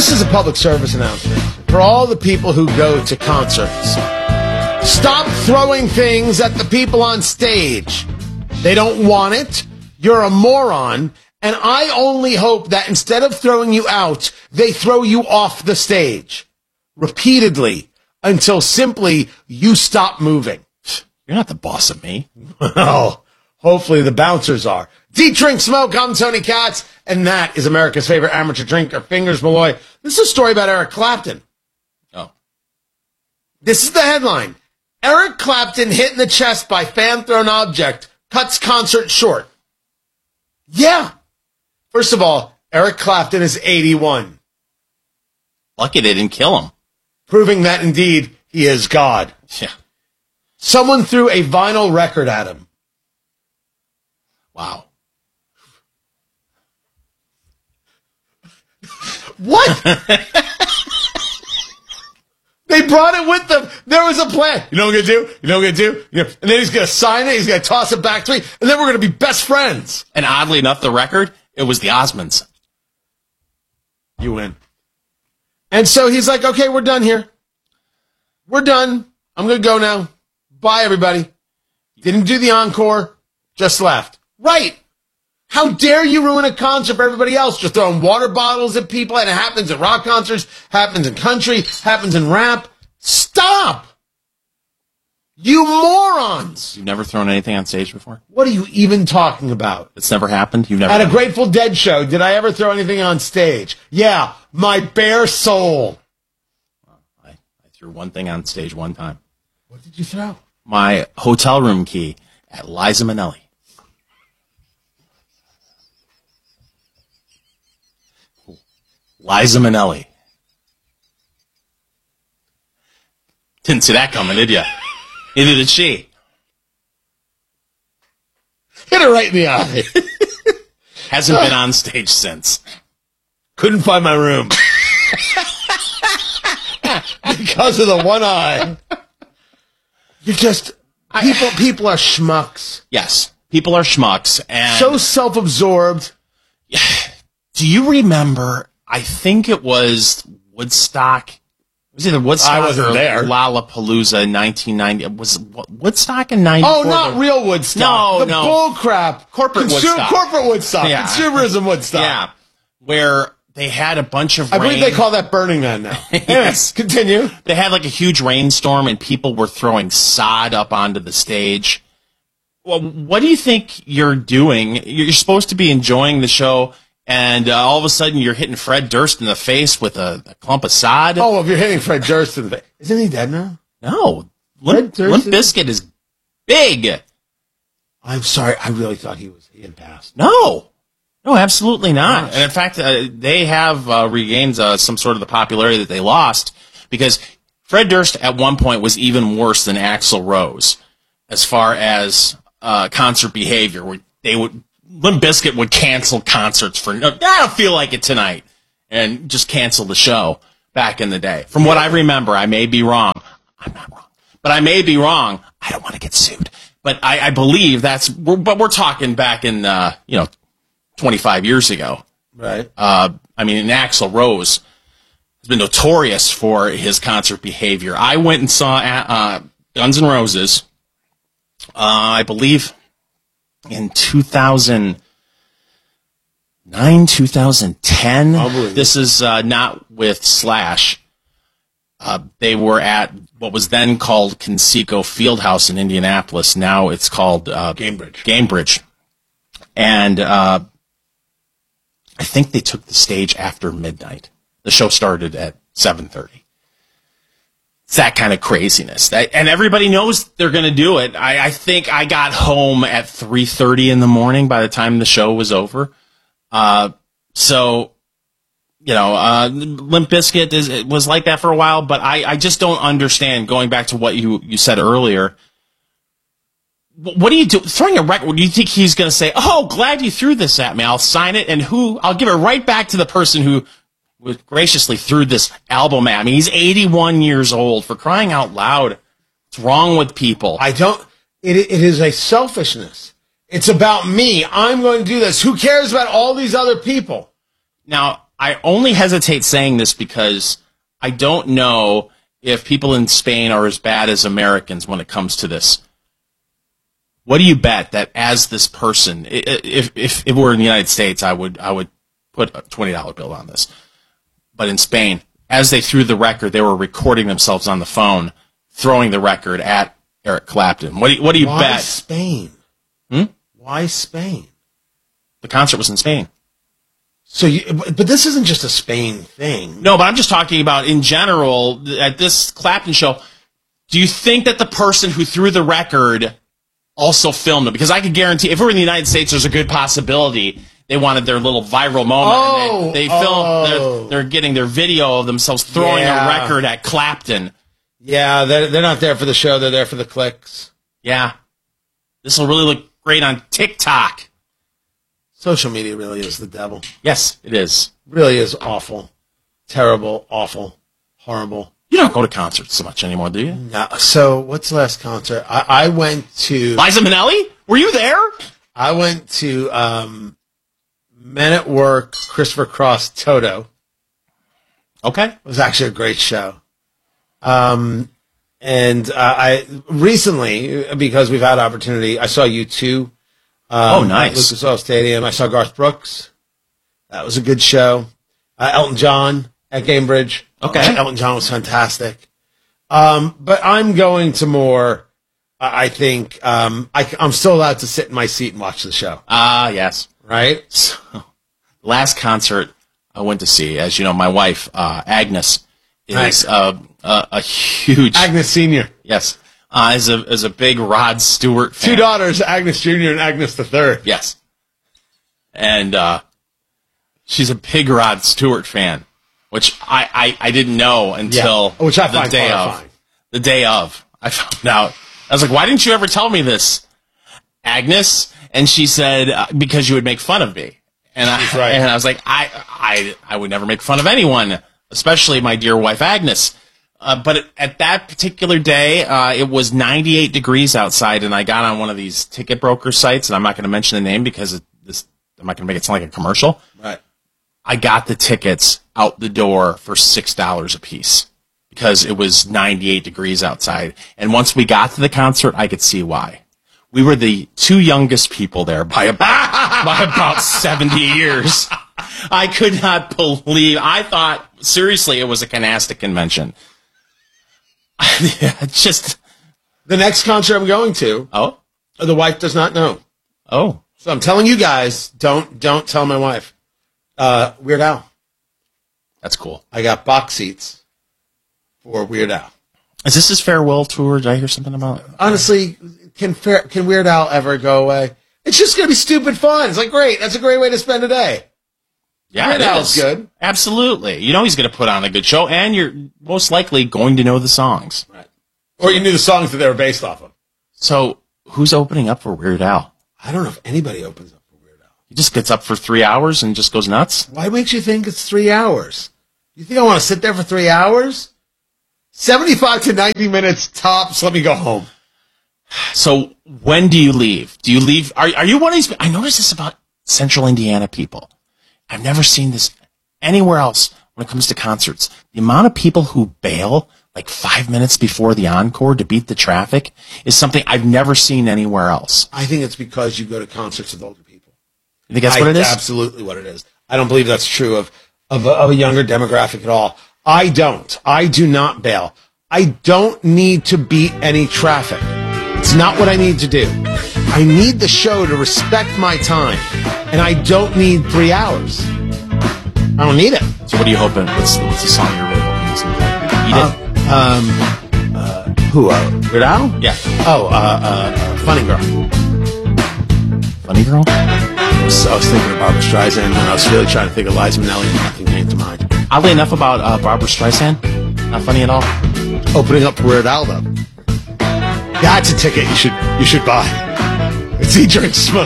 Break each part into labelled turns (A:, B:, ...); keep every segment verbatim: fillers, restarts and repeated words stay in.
A: This is a public service announcement for all the people who go to concerts. Stop throwing things at the people on stage. They don't want it. You're a moron. And I only hope that instead of throwing you out, they throw you off the stage repeatedly until simply you stop moving.
B: You're not the boss of me.
A: Well, hopefully the bouncers are. Deep Drink Smoke, I'm Tony Katz, and that is America's favorite amateur drinker, Fingers Malloy. This is a story about Eric Clapton.
B: Oh.
A: This is the headline. Eric Clapton hit in the chest by fan-thrown object, cuts concert short. Yeah. First of all, Eric Clapton is eighty-one.
B: Lucky they didn't kill him.
A: Proving that, indeed, he is God.
B: Yeah.
A: Someone threw a vinyl record at him.
B: Wow.
A: What? They brought it with them. There was a plan. You know what we're going to do? You know what we're going to do? You know, and then he's going to sign it. He's going to toss it back to me. And then we're going to be best friends.
B: And oddly enough, the record, it was the Osmonds.
A: You win. And so he's like, okay, we're done here. We're done. I'm going to go now. Bye, everybody. Didn't do the encore. Just left. Right. How dare you ruin a concert for everybody else? Just throwing water bottles at people, and it happens at rock concerts, happens in country, happens in rap. Stop! You morons!
B: You've never thrown anything on stage before?
A: What are you even talking about?
B: It's never happened? You've never
A: At a Grateful Dead show, did I ever throw anything on stage? Yeah, my bare soul.
B: I, I threw one thing on stage one time.
A: What did you throw?
B: My hotel room key at Liza Minnelli. Liza Minnelli. Didn't see that coming, did you? Neither did she.
A: Hit her right in the eye.
B: Hasn't been on stage since.
A: Couldn't find my room. Because of the one eye. You're just... People, people are schmucks.
B: Yes. People are schmucks. And
A: so self-absorbed.
B: Do you remember... I think it was Woodstock. It was either Woodstock
A: I wasn't
B: or
A: there.
B: Lollapalooza in nineteen ninety. Was it Woodstock in ninety-four?
A: Oh, not real Woodstock.
B: No,
A: the
B: no.
A: bull crap.
B: Corporate
A: Consu-
B: Woodstock.
A: Corporate Woodstock.
B: Yeah.
A: Consumerism Woodstock.
B: Yeah. Where they had a bunch of
A: I
B: rain.
A: believe they call that Burning Man now. Yes. Continue.
B: They had like a huge rainstorm and people were throwing sod up onto the stage. Well, what do you think you're doing? You're supposed to be enjoying the show. And uh, all of a sudden, you're hitting Fred Durst in the face with a, a clump of sod.
A: Oh, if you're hitting Fred Durst in the face. Isn't he dead now?
B: No. Limp, Limp Bizkit is big.
A: I'm sorry. I really thought he was he had passed.
B: No. No, absolutely not.
A: Gosh.
B: And in fact, uh, they have uh, regained uh, some sort of the popularity that they lost because Fred Durst at one point was even worse than Axl Rose as far as uh, concert behavior, where they would... Limp Bizkit would cancel concerts for, no, I don't feel like it tonight, and just cancel the show back in the day. From what I remember, I may be wrong. I'm not wrong. But I may be wrong. I don't want to get sued. But I, I believe that's, we're, but we're talking back in, uh, you know, twenty-five years ago.
A: Right.
B: Uh, I mean, Axl Rose has been notorious for his concert behavior. I went and saw uh, Guns N' Roses, uh, I believe, in two thousand nine, two thousand ten. This is uh, not with Slash. Uh, they were at what was then called Conseco Fieldhouse in Indianapolis. Now it's called uh,
A: Gamebridge.
B: Gamebridge. And uh, I think they took the stage after midnight. The show started at seven thirty. It's that kind of craziness. That, and everybody knows they're going to do it. I, I think I got home at three thirty in the morning by the time the show was over. Uh, so, you know, uh, Limp Bizkit is, it was like that for a while, but I, I just don't understand, going back to what you, you said earlier. What do you do? Throwing a record, do you think he's going to say, oh, glad you threw this at me, I'll sign it, and who, I'll give it right back to the person who graciously threw this album at me. He's eighty-one years old, for crying out loud. What's wrong with people?
A: I don't, it, it is a selfishness. It's about me. I'm going to do this. Who cares about all these other people?
B: Now, I only hesitate saying this because I don't know if people in Spain are as bad as Americans when it comes to this. What do you bet that as this person, if if it were in the United States, I would I would put a twenty dollar bill on this. But in Spain, as they threw the record, they were recording themselves on the phone, throwing the record at Eric Clapton. What do you, what do you
A: Why
B: bet?
A: Spain?
B: Hmm?
A: Why Spain?
B: The concert was in Spain.
A: So, you, but this isn't just a Spain thing.
B: No, but I'm just talking about in general at this Clapton show. Do you think that the person who threw the record also filmed it? Because I could guarantee, if it were in the United States, there's a good possibility they wanted their little viral moment.
A: Oh,
B: and they, they
A: oh.
B: film. They're, they're getting their video of themselves throwing
A: Yeah.
B: a record at Clapton.
A: Yeah, they're, they're not there for the show. They're there for the clicks.
B: Yeah, this will really look great on TikTok.
A: Social media really is the devil.
B: Yes, it is.
A: Really is awful. Terrible, awful, horrible.
B: You don't go to concerts so much anymore, do you?
A: No, so, what's the last concert? I, I went to...
B: Liza Minnelli? Were you there?
A: I went to um, Men at Work, Christopher Cross, Toto.
B: Okay.
A: It was actually a great show. Um, and uh, I recently, because we've had opportunity, I saw U two. Um,
B: Oh, nice.
A: At Lucas Oil Stadium. I saw Garth Brooks. That was a good show. Uh, Elton John at Cambridge.
B: Okay.
A: Elton John was fantastic. Um, but I'm going to more, uh, I think, um, I, I'm still allowed to sit in my seat and watch the show.
B: Ah, yes.
A: Right?
B: So, last concert I went to see, as you know, my wife, uh, Agnes, is
A: Right.
B: uh, a, a huge...
A: Agnes Senior
B: Yes. Uh, is a is a big Rod Stewart fan.
A: Two daughters, Agnes Junior and Agnes the Third.
B: Yes. And uh, she's a big Rod Stewart fan, which I, I, I didn't know until
A: Yeah, which I
B: the
A: find
B: day
A: horrifying.
B: of. The day of. I found out. I was like, why didn't you ever tell me this, Agnes? And she said, uh, because you would make fun of me. And I,
A: She's right.
B: and I was like, I, I, I would never make fun of anyone, especially my dear wife, Agnes. Uh, but at that particular day, uh, it was ninety-eight degrees outside, and I got on one of these ticket broker sites, and I'm not going to mention the name because it, this, I'm not going to make it sound like a commercial.
A: Right.
B: I got the tickets out the door for six dollars a piece because it was ninety-eight degrees outside. And once we got to the concert, I could see why. We were the two youngest people there by about, by about seventy years. I could not believe. I thought, seriously, it was a canasta convention. Yeah, it's just...
A: The next concert I'm going to,
B: Oh?
A: the wife does not know.
B: Oh.
A: So I'm telling you guys, don't don't tell my wife. Uh, Weird Al.
B: That's cool.
A: I got box seats for Weird Al.
B: Is this his farewell tour? Did I hear something about?
A: Honestly, can Fair, can Weird Al ever go away? It's just going to be stupid fun. It's like, great. That's a great way to spend a day.
B: Yeah,
A: Weird
B: it
A: Al's
B: is.
A: good.
B: Absolutely. You know he's going to put on a good show, and you're most likely going to know the songs.
A: Right. Or you knew the songs that they were based off of.
B: So, who's opening up for Weird Al?
A: I don't know if anybody opens up for Weird Al.
B: He just gets up for three hours and just goes nuts?
A: Why makes you think it's three hours? You think I want to sit there for three hours? seventy-five to ninety minutes tops. Let me go home.
B: So, when do you leave? Do you leave? Are, are you one of these? I noticed this about Central Indiana people. I've never seen this anywhere else when it comes to concerts. The amount of people who bail like five minutes before the encore to beat the traffic is something I've never seen anywhere else.
A: I think it's because you go to concerts with older people.
B: You think that's
A: I,
B: what it is?
A: Absolutely what it is. I don't believe that's true of, of, a, of a younger demographic at all. I don't. I do not bail. I don't need to beat any traffic. It's not what I need to do. I need the show to respect my time, and I don't need three hours. I don't need it.
B: So what are you hoping? What's, what's the song you're really hoping to see? Eat
A: Uh,
B: it?
A: um, uh, who? Uh, Weird Al?
B: Yeah.
A: Oh, uh, uh, uh, Funny Girl.
B: Funny Girl?
A: I was, I was thinking of Barbara Streisand, and I was really trying to think of Liza Minnelli, and nothing came to mind.
B: Oddly enough about uh, Barbara Streisand. Not funny at all.
A: Opening up for Weird Al, though. That's a ticket you should you should buy. It's Eat, Drink, Smoke.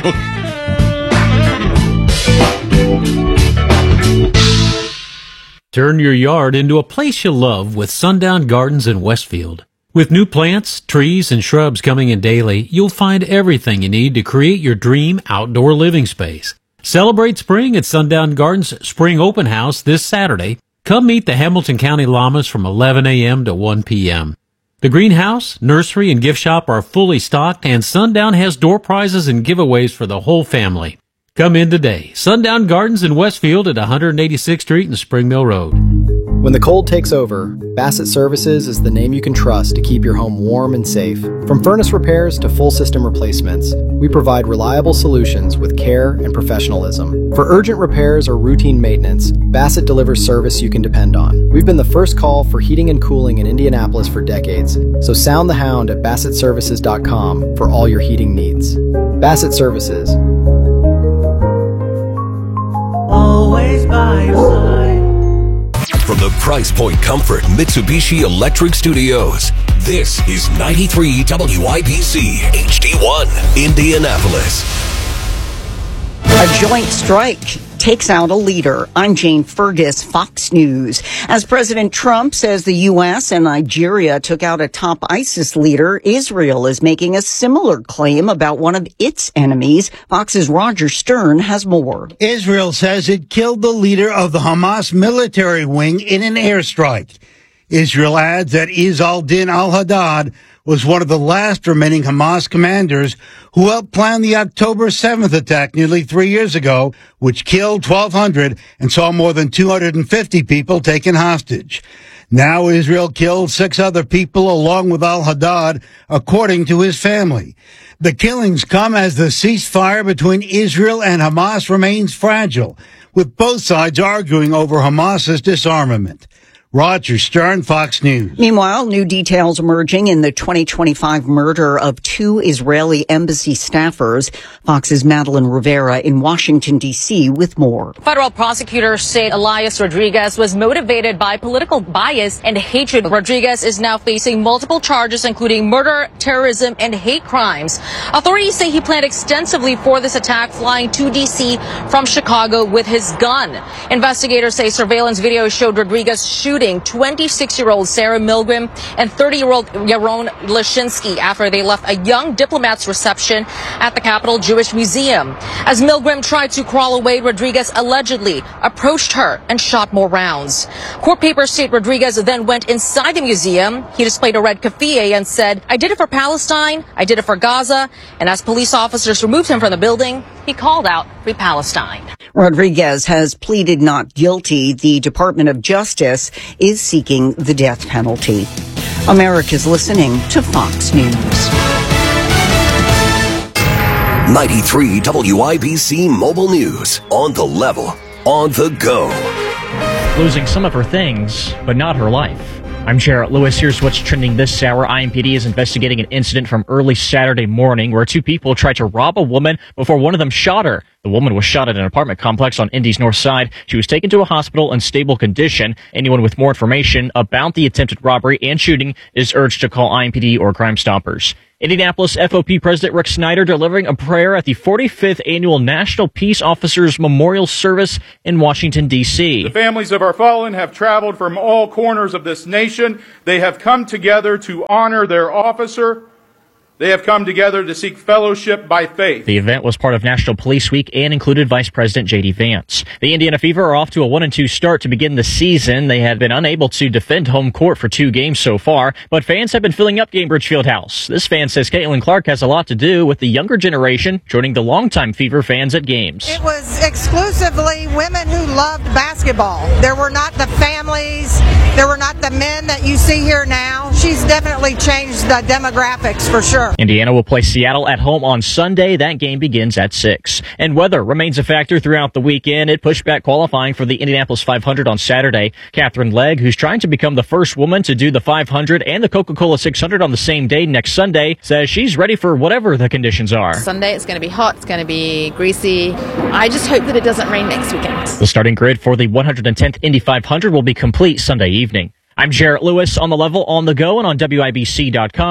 C: Turn your yard into a place you love with Sundown Gardens in Westfield. With new plants, trees, and shrubs coming in daily, you'll find everything you need to create your dream outdoor living space. Celebrate spring at Sundown Gardens Spring Open House this Saturday. Come meet the Hamilton County Llamas from eleven a.m. to one p.m. The greenhouse, nursery, and gift shop are fully stocked, and Sundown has door prizes and giveaways for the whole family. Come in today. Sundown Gardens in Westfield at one eighty-sixth Street and Spring Mill Road.
D: When the cold takes over, Bassett Services is the name you can trust to keep your home warm and safe. From furnace repairs to full system replacements, we provide reliable solutions with care and professionalism. For urgent repairs or routine maintenance, Bassett delivers service you can depend on. We've been the first call for heating and cooling in Indianapolis for decades, so sound the hound at bassett services dot com for all your heating needs. Bassett Services.
E: Always by your side.
F: From the Price Point Comfort Mitsubishi Electric Studios, this is ninety-three W I B C H D one, Indianapolis.
G: A joint strike takes out a leader. I'm Jane Fergus, Fox News. As President Trump says the U S and Nigeria took out a top ISIS leader, Israel is making a similar claim about one of its enemies. Fox's Roger Stern has more.
H: Israel says it killed the leader of the Hamas military wing in an airstrike. Israel adds that Izz al-Din al-Haddad was one of the last remaining Hamas commanders who helped plan the October seventh attack nearly three years ago, which killed twelve hundred and saw more than two hundred fifty people taken hostage. Now Israel killed six other people along with al-Haddad, according to his family. The killings come as the ceasefire between Israel and Hamas remains fragile, with both sides arguing over Hamas's disarmament. Roger Stern, Fox News.
G: Meanwhile, new details emerging in the twenty twenty-five murder of two Israeli embassy staffers. Fox's Madeline Rivera in Washington, D C with more.
I: Federal prosecutors say Elias Rodriguez was motivated by political bias and hatred. Rodriguez is now facing multiple charges, including murder, terrorism, and hate crimes. Authorities say he planned extensively for this attack, flying to D C from Chicago with his gun. Investigators say surveillance video showed Rodriguez shooting twenty-six-year-old Sarah Milgram and thirty-year-old Yaron Lashinsky after they left a young diplomat's reception at the Capitol Jewish Museum. As Milgram tried to crawl away, Rodriguez allegedly approached her and shot more rounds. Court papers state Rodriguez then went inside the museum. He displayed a red keffiyeh and said, "I did it for Palestine, I did it for Gaza," and as police officers removed him from the building, he called out Free Palestine.
G: Rodriguez has pleaded not guilty. The Department of Justice is seeking the death penalty. America's listening to Fox News.
F: ninety-three W I B C Mobile News. On the level, on the go.
J: Losing some of her things, but not her life. I'm Jarrett Lewis. Here's what's trending this hour. I M P D is investigating an incident from early Saturday morning where two people tried to rob a woman before one of them shot her. The woman was shot at an apartment complex on Indy's north side. She was taken to a hospital in stable condition. Anyone with more information about the attempted robbery and shooting is urged to call I M P D or Crime Stoppers. Indianapolis F O P President Rick Snyder delivering a prayer at the forty-fifth Annual National Peace Officers Memorial Service in Washington, D C
K: The families of our fallen have traveled from all corners of this nation. They have come together to honor their officer. They have come together to seek fellowship by faith.
J: The event was part of National Police Week and included Vice President J D Vance. The Indiana Fever are off to a one and two start to begin the season. They had been unable to defend home court for two games so far, but fans have been filling up Gainbridge Fieldhouse. This fan says Caitlin Clark has a lot to do with the younger generation joining the longtime Fever fans at games.
L: It was exclusively women who loved basketball. There were not the families, there were not the men that you see here now. She's definitely changed the demographics for sure.
J: Indiana will play Seattle at home on Sunday. That game begins at six. And weather remains a factor throughout the weekend. It pushed back qualifying for the Indianapolis five hundred on Saturday. Catherine Legg, who's trying to become the first woman to do the five hundred and the Coca-Cola six hundred on the same day next Sunday, says she's ready for whatever the conditions are.
M: Sunday it's going to be hot, it's going to be greasy. I just hope that it doesn't rain next weekend.
J: The starting grid for the one hundred tenth Indy five hundred will be complete Sunday evening. I'm Jarrett Lewis on the level, on the go, and on W I B C dot com.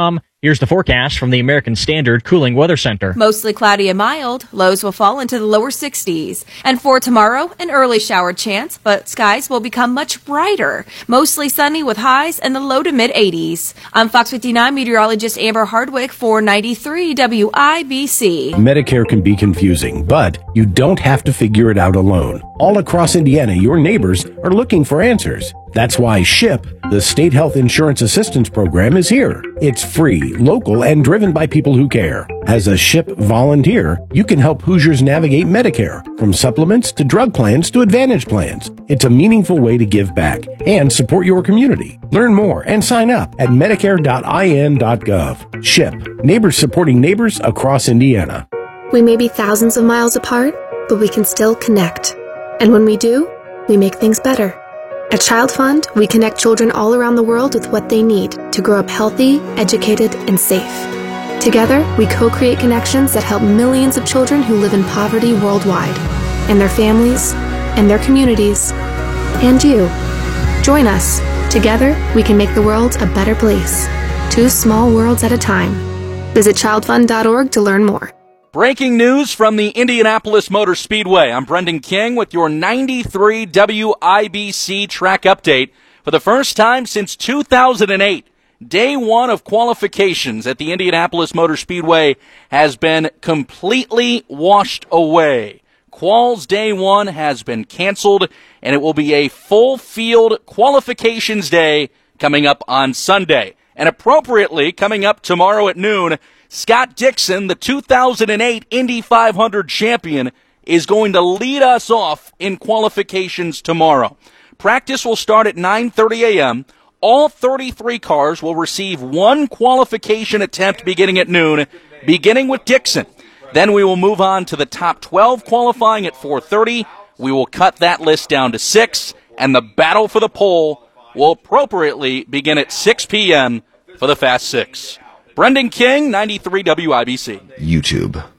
J: Here's the forecast from the American Standard Cooling Weather Center.
N: Mostly cloudy and mild. Lows will fall into the lower sixties. And for tomorrow, an early shower chance, but skies will become much brighter. Mostly sunny with highs in the low to mid eighties. I'm Fox fifty-nine meteorologist Amber Hardwick for ninety-three W I B C.
O: Medicare can be confusing, but you don't have to figure it out alone. All across Indiana, your neighbors are looking for answers. That's why SHIP, the State Health Insurance Assistance Program, is here. It's free, local, and driven by people who care. As a SHIP volunteer, you can help Hoosiers navigate Medicare, from supplements to drug plans to Advantage plans. It's a meaningful way to give back and support your community. Learn more and sign up at medicare dot I N dot gov. SHIP, neighbors supporting neighbors across Indiana.
P: We may be thousands of miles apart, but we can still connect. And when we do, we make things better. At Child Fund, we connect children all around the world with what they need to grow up healthy, educated, and safe. Together, we co-create connections that help millions of children who live in poverty worldwide, and their families, and their communities, and you. Join us. Together, we can make the world a better place. Two small worlds at a time. Visit child fund dot org to learn more.
Q: Breaking news from the Indianapolis Motor Speedway. I'm Brendan King with your ninety-three W I B C track update. For the first time since two thousand eight, day one of qualifications at the Indianapolis Motor Speedway has been completely washed away. Quals day one has been canceled, and it will be a full field qualifications day coming up on Sunday. And appropriately, coming up tomorrow at noon, Scott Dixon, the two thousand eight Indy five hundred champion, is going to lead us off in qualifications tomorrow. Practice will start at nine thirty a.m. All thirty-three cars will receive one qualification attempt beginning at noon, beginning with Dixon. Then we will move on to the top twelve qualifying at four thirty. We will cut that list down to six, and the battle for the pole will appropriately begin at six p.m. for the Fast Six. Brendan King, ninety-three W I B C.
R: YouTube.